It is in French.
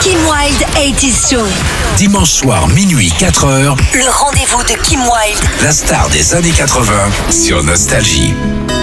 Kim Wilde 80s Show. Dimanche soir, minuit, 4h, Le rendez-vous de Kim Wilde. la star des années 80 sur Nostalgie.